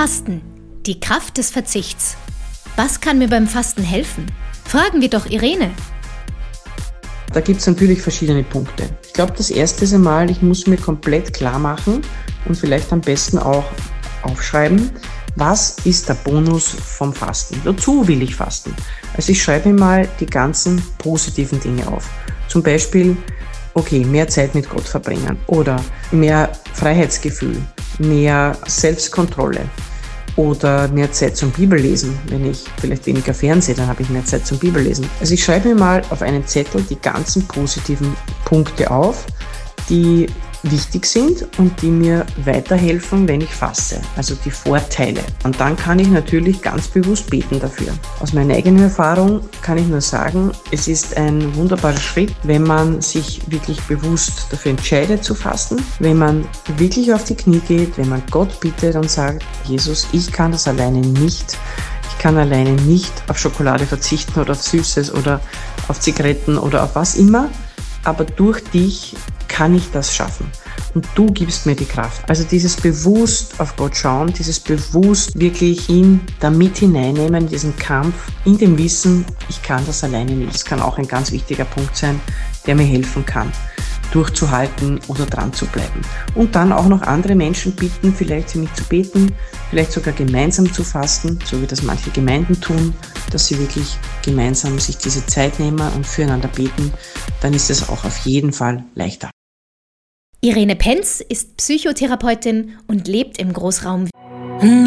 Fasten, die Kraft des Verzichts. Was kann mir beim Fasten helfen? Fragen wir doch Irene. Da gibt es natürlich verschiedene Punkte. Ich glaube, das erste ist einmal, ich muss mir komplett klar machen und vielleicht am besten auch aufschreiben, was ist der Bonus vom Fasten? Wozu will ich fasten? Also ich schreibe mir mal die ganzen positiven Dinge auf. Zum Beispiel, okay, mehr Zeit mit Gott verbringen oder mehr Freiheitsgefühl, mehr Selbstkontrolle oder mehr Zeit zum Bibellesen. Wenn ich vielleicht weniger Fernsehe, dann habe ich mehr Zeit zum Bibellesen. Also ich schreibe mir mal auf einen Zettel die ganzen positiven Punkte auf, die wichtig sind und die mir weiterhelfen, wenn ich faste, also die Vorteile. Und dann kann ich natürlich ganz bewusst beten dafür. Aus meiner eigenen Erfahrung kann ich nur sagen, es ist ein wunderbarer Schritt, wenn man sich wirklich bewusst dafür entscheidet zu fasten, wenn man wirklich auf die Knie geht, wenn man Gott bittet und sagt, Jesus, ich kann das alleine nicht. Ich kann alleine nicht auf Schokolade verzichten oder auf Süßes oder auf Zigaretten oder auf was immer, aber durch dich kann ich das schaffen. Und du gibst mir die Kraft. Also dieses bewusst auf Gott schauen, dieses bewusst wirklich ihn damit hineinnehmen, diesen Kampf, in dem Wissen, ich kann das alleine nicht. Das kann auch ein ganz wichtiger Punkt sein, der mir helfen kann, durchzuhalten oder dran zu bleiben. Und dann auch noch andere Menschen bitten, vielleicht für mich zu beten, vielleicht sogar gemeinsam zu fasten, so wie das manche Gemeinden tun, dass sie wirklich gemeinsam sich diese Zeit nehmen und füreinander beten. Dann ist es auch auf jeden Fall leichter. Irene Penz ist Psychotherapeutin und lebt im Großraum